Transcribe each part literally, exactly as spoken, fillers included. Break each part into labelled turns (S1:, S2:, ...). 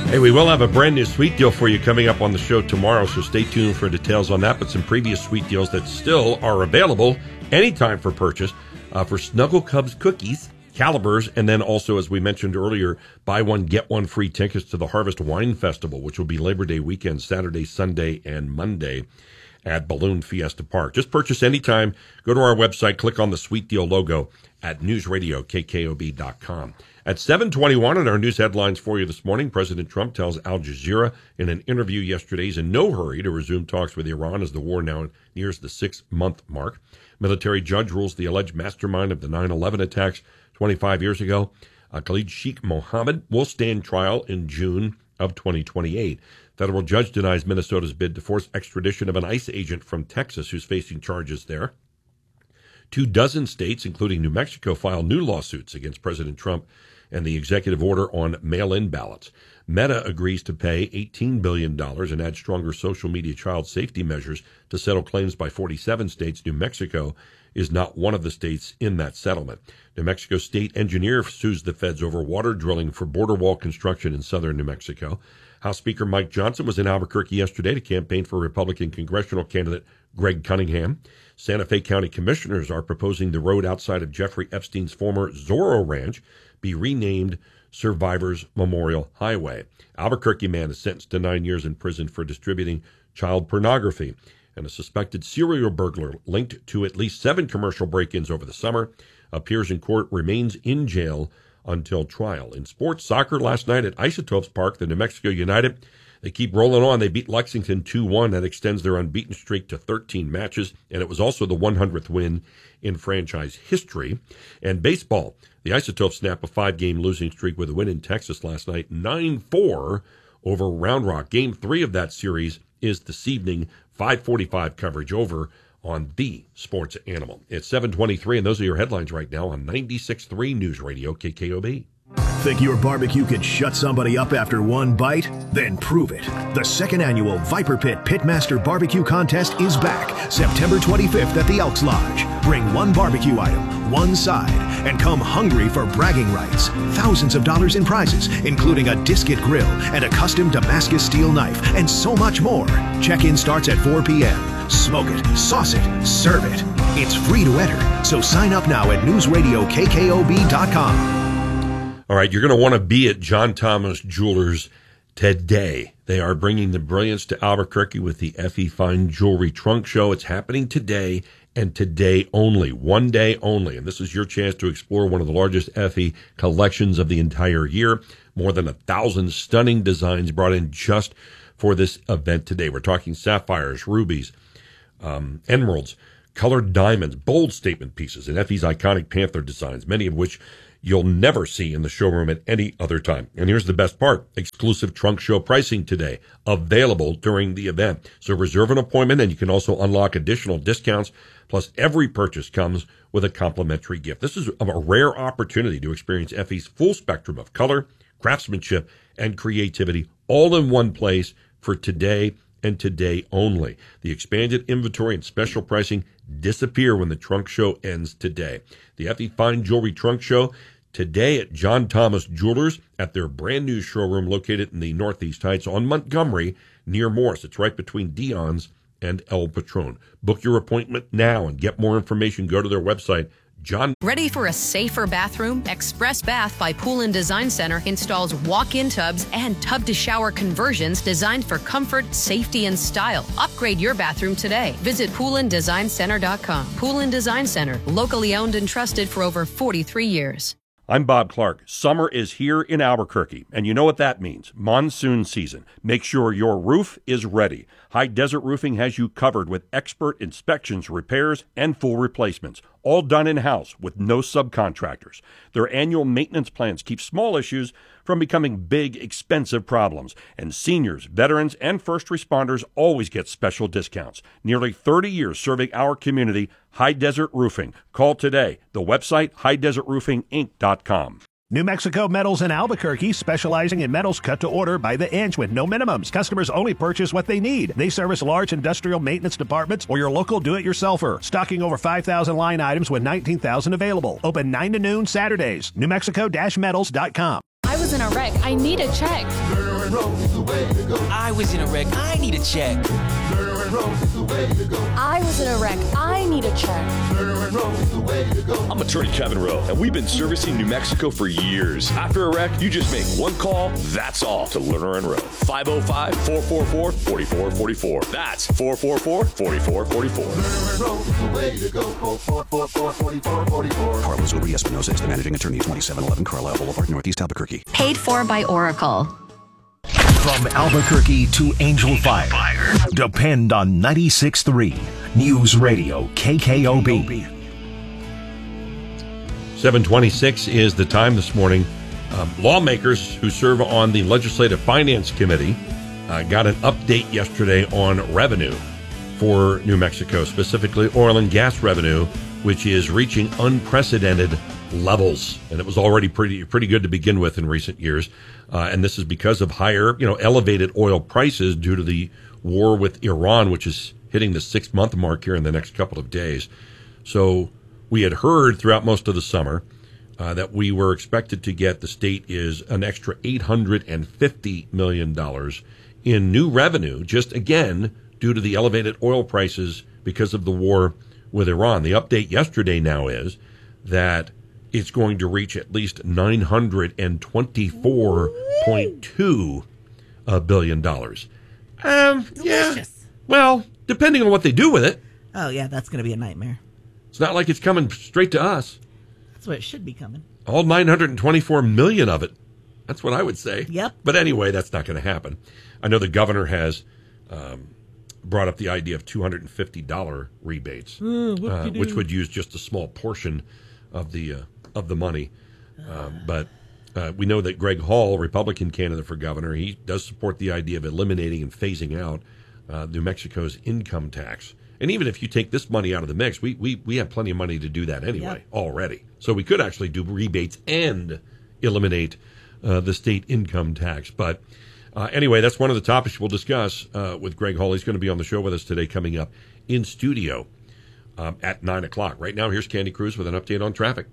S1: Hey, we will have a brand new sweet deal for you coming up on the show tomorrow, so stay tuned for details on that, but some previous sweet deals that still are available anytime for purchase uh, for Snuggle Cubs cookies, Calibers, and then also, as we mentioned earlier, buy one, get one free tickets to the Harvest Wine Festival, which will be Labor Day weekend, Saturday, Sunday, and Monday at Balloon Fiesta Park. Just purchase anytime. Go to our website, click on the Sweet Deal logo at news radio k k o b dot com. At seven twenty-one in our news headlines for you this morning, President Trump tells Al Jazeera in an interview yesterday he's in no hurry to resume talks with Iran as the war now nears the six-month mark. Military judge rules the alleged mastermind of the nine eleven attacks twenty-five years ago, uh, Khalid Sheikh Mohammed, will stand trial in June of twenty twenty-eight. Federal judge denies Minnesota's bid to force extradition of an ICE agent from Texas who's facing charges there. Two dozen states, including New Mexico, filed new lawsuits against President Trump and the executive order on mail-in ballots. Meta agrees to pay eighteen billion dollars and add stronger social media child safety measures to settle claims by forty-seven states. New Mexico is not one of the states in that settlement. New Mexico state engineer sues the feds over water drilling for border wall construction in southern New Mexico. House Speaker Mike Johnson was in Albuquerque yesterday to campaign for Republican congressional candidate Greg Cunningham. Santa Fe County commissioners are proposing the road outside of Jeffrey Epstein's former Zorro Ranch be renamed Survivors Memorial Highway. Albuquerque man is sentenced to nine years in prison for distributing child pornography. And a suspected serial burglar linked to at least seven commercial break-ins over the summer appears in court, remains in jail until trial. In sports, soccer last night at Isotopes Park, the New Mexico United, they keep rolling on. They beat Lexington two one. That extends their unbeaten streak to thirteen matches, and it was also the one hundredth win in franchise history. And baseball, the Isotopes snap a five-game losing streak with a win in Texas last night, nine four over Round Rock. Game three of that series is this evening, five forty-five coverage over on the Sports Animal. It's seven twenty-three, and those are your headlines right now on ninety-six point three News Radio K K O B.
S2: Think your barbecue could shut somebody up after one bite? Then prove it. The second annual Viper Pit Pitmaster Barbecue Contest is back September twenty-fifth at the Elks Lodge. Bring one barbecue item, one side, and come hungry for bragging rights. Thousands of dollars in prizes, including a Disket grill and a custom Damascus steel knife, and so much more. Check-in starts at four p.m. Smoke it, sauce it, serve it. It's free to enter, so sign up now at news radio k k o b dot com.
S1: All right, you're going to want to be at John Thomas Jewelers today. They are bringing the brilliance to Albuquerque with the F E Fine Jewelry Trunk Show. It's happening today and today only, one day only. And this is your chance to explore one of the largest F E collections of the entire year. More than a thousand stunning designs brought in just for this event today. We're talking sapphires, rubies, um, emeralds, colored diamonds, bold statement pieces, and F E's iconic Panther designs, many of which you'll never see in the showroom at any other time. And here's the best part. Exclusive trunk show pricing today, available during the event. So reserve an appointment, and you can also unlock additional discounts. Plus, every purchase comes with a complimentary gift. This is a rare opportunity to experience F E's full spectrum of color, craftsmanship, and creativity all in one place for today and today only. The expanded inventory and special pricing disappear when the trunk show ends today. The F E Fine Jewelry Trunk Show today at John Thomas Jewelers at their brand new showroom located in the Northeast Heights on Montgomery near Morris. It's right between Dion's and El Patron. Book your appointment now and get more information. Go to their website. John.
S3: Ready for a safer bathroom? Express Bath by Pool and Design Center installs walk-in tubs and tub-to-shower conversions designed for comfort, safety, and style. Upgrade your bathroom today. Visit pool and design center dot com. Pool and Design Center, locally owned and trusted for over forty-three years.
S1: I'm Bob Clark. Summer is here in Albuquerque, and you know what that means. Monsoon season. Make sure your roof is ready. High Desert Roofing has you covered with expert inspections, repairs, and full replacements, all done in-house with no subcontractors. Their annual maintenance plans keep small issues from becoming big, expensive problems, and seniors, veterans, and first responders always get special discounts. Nearly thirty years serving our community, High Desert Roofing. Call today. The website, high desert roofing inc dot com.
S2: New Mexico Metals in Albuquerque, specializing in metals cut to order by the inch with no minimums. Customers only purchase what they need. They service large industrial maintenance departments or your local do-it-yourselfer. Stocking over five thousand line items with nineteen thousand available. Open nine to noon Saturdays. new mexico dash metals dot com.
S4: I was in a wreck. I need a check.
S5: I was in a wreck. I need a check.
S4: I was in a wreck. I need a check.
S6: I'm attorney Kevin Rowe, and we've been servicing New Mexico for years. After a wreck, you just make one call, that's all, to Lerner and Rowe. five oh five, four four four, four four four four. That's four four four, four four four four.
S7: Carlos Uri Espinosa is the managing attorney, twenty-seven eleven Carlisle Boulevard, Northeast Albuquerque.
S3: Paid for by Oracle.
S2: From Albuquerque to Angel Fire, depend on ninety-six point three News Radio K K O B.
S1: seven twenty-six is the time this morning. Um, lawmakers who serve on the Legislative Finance Committee uh, got an update yesterday on revenue for New Mexico, specifically oil and gas revenue, which is reaching unprecedented levels. And it was already pretty pretty good to begin with in recent years. Uh, and this is because of higher, you know, elevated oil prices due to the war with Iran, which is hitting the six-month mark here in the next couple of days. So we had heard throughout most of the summer uh, that we were expected to get, the state is an extra eight hundred fifty million dollars in new revenue, just again, due to the elevated oil prices because of the war with Iran. The update yesterday now is that it's going to reach at least nine hundred twenty-four point two billion dollars. Um, yeah. Well, depending on what they do with it.
S8: Oh, yeah, that's going to be a nightmare.
S1: It's not like it's coming straight to us.
S8: That's where it should be coming.
S1: All nine hundred twenty-four million of it. That's what I would say.
S8: Yep.
S1: But anyway, that's not going to happen. I know the governor has um, brought up the idea of two hundred fifty dollars rebates,
S8: uh,
S1: uh, which would use just a small portion of the uh, of the money. Uh, but uh, we know that Greg Hall, Republican candidate for governor, he does support the idea of eliminating and phasing out uh, New Mexico's income tax. And even if you take this money out of the mix, we we, we have plenty of money to do that anyway, yep. already. So we could actually do rebates and eliminate uh, the state income tax. But uh, anyway, that's one of the topics we'll discuss uh, with Greg Hall. He's going to be on the show with us today, coming up in studio um, at nine o'clock. Right now, here's Candy Cruz with an update on traffic.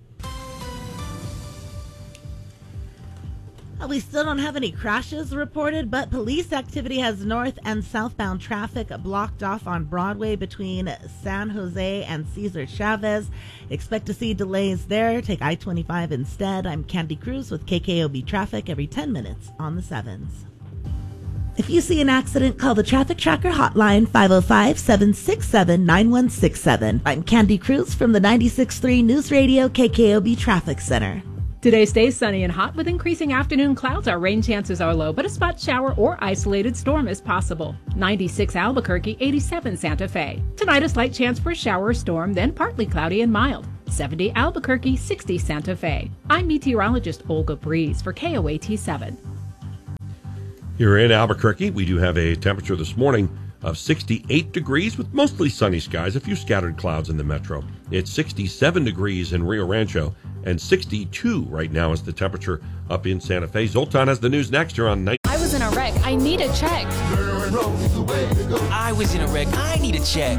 S8: We still don't have any crashes reported, but police activity has north and southbound traffic blocked off on Broadway between San Jose and Cesar Chavez. Expect to see delays there. Take I twenty-five instead. I'm Candy Cruz with K K O B Traffic every ten minutes on the sevens. If you see an accident, call the Traffic Tracker hotline, five oh five, seven six seven, nine one six seven. I'm Candy Cruz from the ninety-six point three News Radio K K O B Traffic Center.
S9: Today stays sunny and hot with increasing afternoon clouds. Our rain chances are low, but a spot shower or isolated storm is possible. ninety-six Albuquerque, eighty-seven Santa Fe. Tonight a slight chance for a shower or storm, then partly cloudy and mild. seventy Albuquerque, sixty Santa Fe. I'm meteorologist Olga Breeze for K O A T seven.
S1: Here in Albuquerque, we do have a temperature this morning of sixty-eight degrees with mostly sunny skies, a few scattered clouds in the metro. It's sixty-seven degrees in Rio Rancho, and sixty-two right now is the temperature up in Santa Fe. Zoltan has the news next here on night.
S4: I was in a wreck. I need a check.
S5: I was in a wreck. I need a check.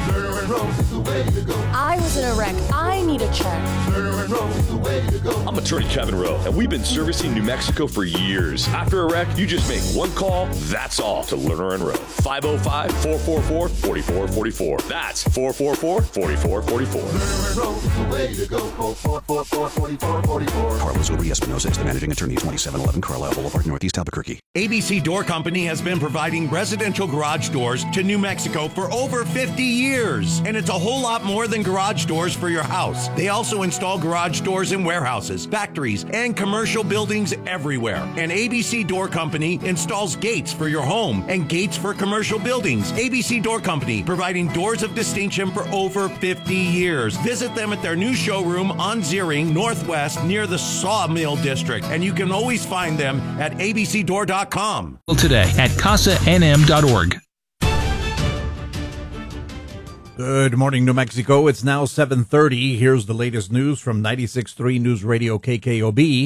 S4: I was in a wreck. I need a check.
S6: I'm attorney Kevin Rowe, and we've been servicing New Mexico for years. After a wreck, you just make one call, that's all, to Lerner and Rowe. five oh five, four four four, four four four four. That's four four four, four four four four.
S7: Carlos Uri Espinosa is the managing attorney, twenty-seven eleven Carlisle Boulevard, Northeast Albuquerque.
S10: A B C Door Company has been providing residential garage doors to New Mexico for over fifty years. And it's a whole lot more than garage doors for your house. They also install garage doors in warehouses, factories, and commercial buildings everywhere. And A B C Door Company installs gates for your home and gates for commercial buildings. A B C Door Company, providing doors of distinction for over fifty years. Visit them at their new showroom on Ziering Northwest near the Sawmill District. And you can always find them at a b c door dot com.
S11: Today at casa n m dot org.
S12: Good morning, New Mexico. It's now seven thirty. Here's the latest news from ninety-six point three News Radio K K O B.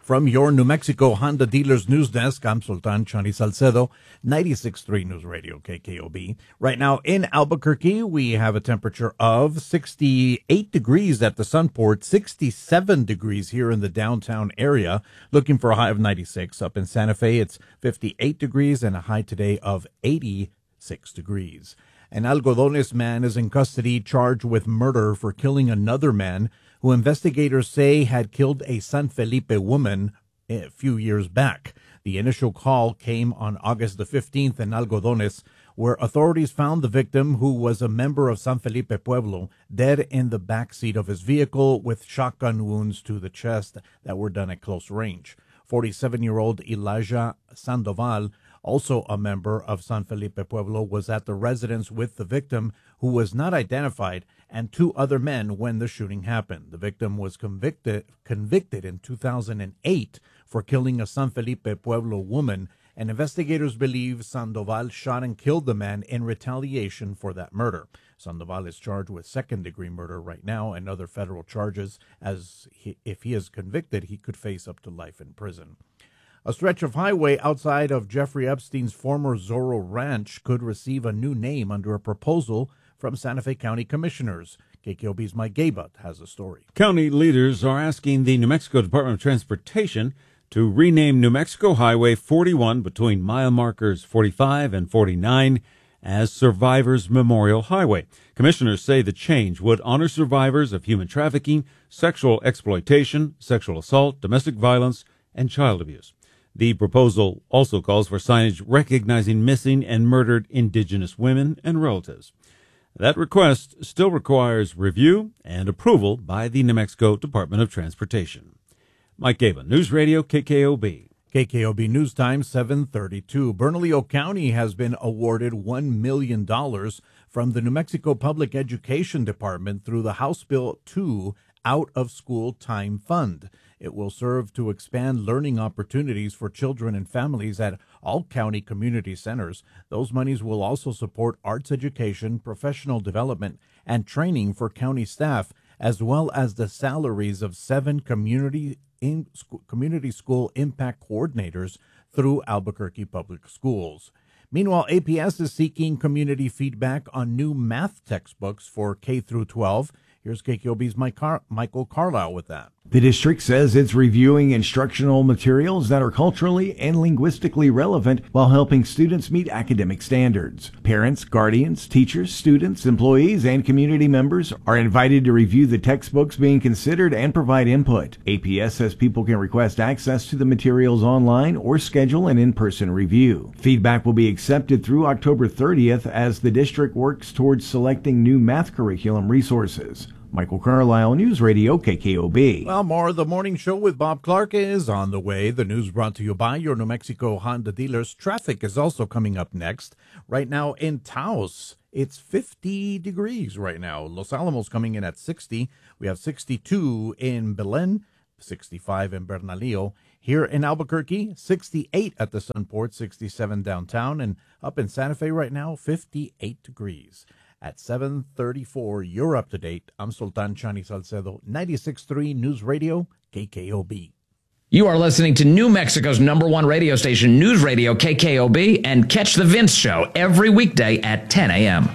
S12: From your New Mexico Honda Dealers News Desk, I'm Sultan Chani Salcedo, ninety-six point three News Radio, K K O B. Right now in Albuquerque, we have a temperature of sixty-eight degrees at the Sunport, sixty-seven degrees here in the downtown area, looking for a high of ninety-six. Up in Santa Fe, it's fifty-eight degrees and a high today of eighty-six degrees. An Algodones man is in custody charged with murder for killing another man who investigators say had killed a San Felipe woman a few years back. The initial call came on August the fifteenth in Algodones, where authorities found the victim, who was a member of San Felipe Pueblo, dead in the back seat of his vehicle with shotgun wounds to the chest that were done at close range. forty-seven-year-old Elijah Sandoval, also a member of San Felipe Pueblo, was at the residence with the victim, who was not identified, and two other men when the shooting happened. The victim was convicted convicted in two thousand eight for killing a San Felipe Pueblo woman, and investigators believe Sandoval shot and killed the man in retaliation for that murder. Sandoval is charged with second-degree murder right now and other federal charges, as he, if he is convicted, he could face up to life in prison. A stretch of highway outside of Jeffrey Epstein's former Zorro Ranch could receive a new name under a proposal from Santa Fe County commissioners. K K O B's Mike Gabut has a story.
S13: County leaders are asking the New Mexico Department of Transportation to rename New Mexico Highway forty-one between mile markers forty-five and forty-nine as Survivors Memorial Highway. Commissioners say the change would honor survivors of human trafficking, sexual exploitation, sexual assault, domestic violence, and child abuse. The proposal also calls for signage recognizing missing and murdered Indigenous women and relatives. That request still requires review and approval by the New Mexico Department of Transportation. Mike Gabun, News Radio K K O B.
S12: K K O B News Time, seven thirty-two. Bernalillo County has been awarded one million dollars from the New Mexico Public Education Department through the House Bill two Out of School Time Fund. It will serve to expand learning opportunities for children and families at all county community centers. Those monies will also support arts education, professional development, and training for county staff, as well as the salaries of seven community in community school impact coordinators through Albuquerque Public Schools. Meanwhile, A P S is seeking community feedback on new math textbooks for K through twelve. Here's K K O B's Mike Car- Michael Carlisle with that.
S14: The district says it's reviewing instructional materials that are culturally and linguistically relevant while helping students meet academic standards. Parents, guardians, teachers, students, employees, and community members are invited to review the textbooks being considered and provide input. A P S says people can request access to the materials online or schedule an in-person review. Feedback will be accepted through October thirtieth as the district works towards selecting new math curriculum resources. Michael Carlisle, News Radio K K O B.
S12: Well, more of the morning show with Bob Clark is on the way. The news brought to you by your New Mexico Honda dealers. Traffic is also coming up next. Right now in Taos, it's fifty degrees right now. Los Alamos coming in at sixty. We have sixty-two in Belen, sixty-five in Bernalillo. Here in Albuquerque, sixty-eight at the Sunport, sixty-seven downtown. And up in Santa Fe right now, fifty-eight degrees. At seven thirty-four, you're up to date. I'm Sultan Chani Salcedo, ninety-six point three News Radio, K K O B.
S15: You are listening to New Mexico's number one radio station, News Radio K K O B, and catch The Vince Show every weekday at ten a.m.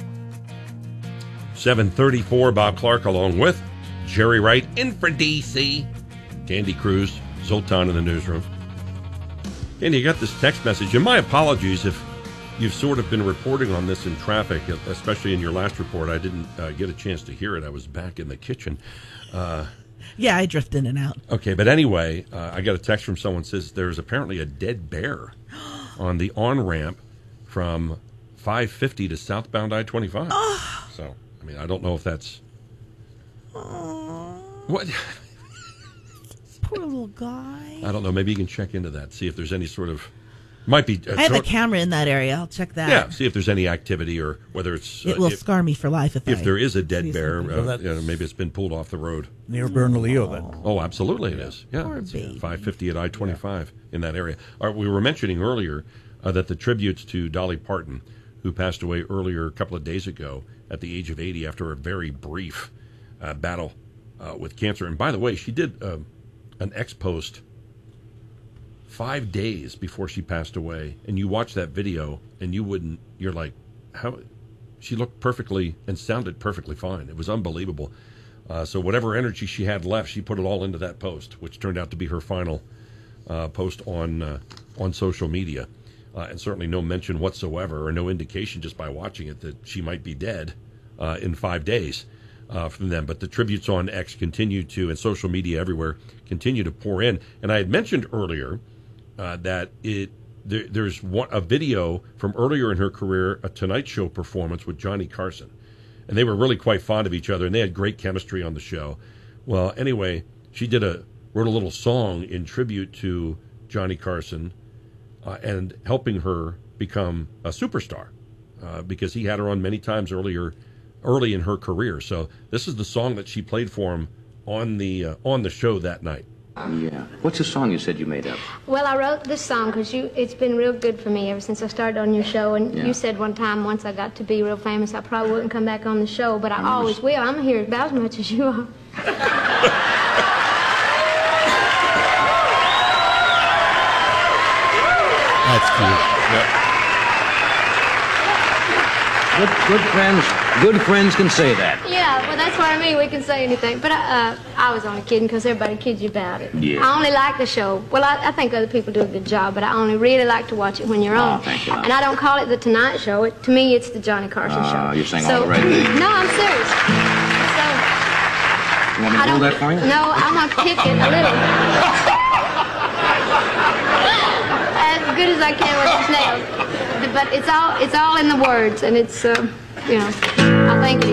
S1: seven thirty-four, Bob Clark along with Jerry Wright in for D C, Candy Cruz, Zoltan in the newsroom. And you got this text message, and my apologies if you've sort of been reporting on this in traffic, especially in your last report. I didn't uh, get a chance to hear it. I was back in the kitchen. Uh,
S8: yeah, I drift in and out.
S1: Okay, but anyway, uh, I got a text from someone that says there's apparently a dead bear on the on-ramp from five fifty to southbound I twenty-five. Oh. So, I mean, I don't know if that's...
S8: Oh.
S1: What?
S8: Poor little guy.
S1: I don't know. Maybe you can check into that, see if there's any sort of... Might be. Uh,
S8: I have
S1: so,
S8: a camera in that area. I'll check that.
S1: Yeah, see if there's any activity or whether it's.
S8: It uh, will
S1: if,
S8: scar me for life if,
S1: if
S8: I
S1: there is a dead bear.
S12: So
S1: Uh, you know, maybe it's been pulled off the road
S12: near Bernalillo. Then.
S1: Oh, absolutely, it is. Yeah,
S8: Poor baby.
S1: five fifty at I twenty-five yeah. in that area. Uh, we were mentioning earlier uh, that the tributes to Dolly Parton, who passed away earlier a couple of days ago at the age of eighty after a very brief uh, battle uh, with cancer. And by the way, she did uh, an ex post five days before she passed away, and you watch that video, and you wouldn't. You're like, how? She looked perfectly and sounded perfectly fine. It was unbelievable. Uh, so whatever energy she had left, she put it all into that post, which turned out to be her final uh, post on uh, on social media, uh, and certainly no mention whatsoever or no indication just by watching it that she might be dead uh, in five days. Uh, from them, but the tributes on X continue to, and social media everywhere continue to pour in. And I had mentioned earlier uh, that it there, there's one, a video from earlier in her career, a Tonight Show performance with Johnny Carson, and they were really quite fond of each other, and they had great chemistry on the show. Well, anyway, she did a wrote a little song in tribute to Johnny Carson, uh, and helping her become a superstar uh, because he had her on many times earlier. early in her career. So this is the song that she played for him on the uh, on the show that night.
S16: Yeah. What's the song you said you made up?
S17: Well, I wrote this song because you it's been real good for me ever since I started on your show. And
S16: Yeah.
S17: you said one time, once I got to be real famous, I probably wouldn't come back on the show, but I
S16: I'm
S17: always
S16: just-
S17: will. I'm here about as much as you are.
S12: That's cute.
S1: Yep.
S16: Good, good friends, good friends can say that.
S17: Yeah, well, that's what I mean. We can say anything. But I, uh, I was only kidding because everybody kids you about it.
S16: Yeah.
S17: I only like the show. Well, I, I think other people do a good job, but I only really like to watch it when you're
S16: Oh,
S17: on.
S16: thank you, Lon.
S17: And I don't call it the Tonight Show. It, to me, it's the Johnny Carson
S16: Oh,
S17: show.
S16: you're saying
S17: so,
S16: all the right things.
S17: No, I'm serious. So,
S16: You want me
S17: I
S16: to hold
S17: don't-
S16: that for you?
S17: No, I'm going to kick it a little. As good as I can with the snails. But it's all, it's all in the words, and it's, uh, you know, I think